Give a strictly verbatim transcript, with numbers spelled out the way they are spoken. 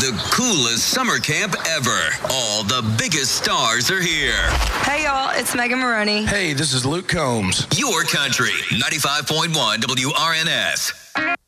The coolest summer camp ever. All the biggest stars are here. Hey, y'all, it's Megan Maroney. Hey, this is Luke Combs. Your country, ninety-five point one W R N S.